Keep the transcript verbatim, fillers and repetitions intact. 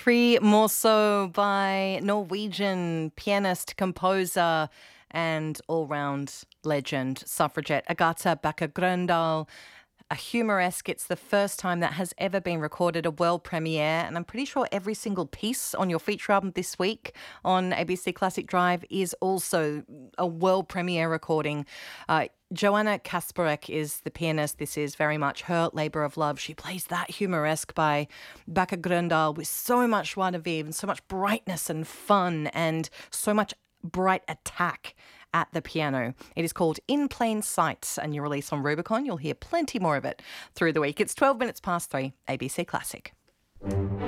Fri Morceau by Norwegian pianist, composer, and all-round legend, suffragette Agatha Bakker Grøndal. A humoresque, it's the first time that has ever been recorded, a world premiere, and I'm pretty sure every single piece on your feature album this week on A B C Classic Drive is also a world premiere recording. Uh, Joanna Kasperek is the pianist. This is very much her labour of love. She plays that humoresque by Bakker Grøndal with so much joie de vivre and so much brightness and fun and so much bright attack at the piano. It is called In Plain Sight, and you release on Rubicon. You'll hear plenty more of it through the week. It's twelve minutes past three, A B C Classic.